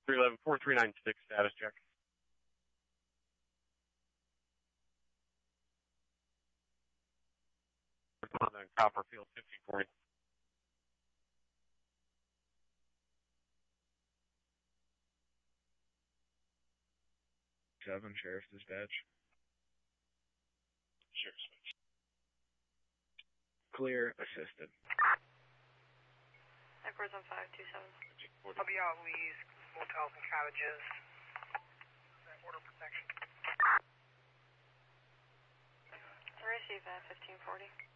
311-4396 status check. Copperfield 5040. Seven, Sheriff's Dispatch. Sheriff's Dispatch. Clear, assisted. Edwards on 527. I'll be out Lee's motels and cottages. Order protection. Receive that 1540.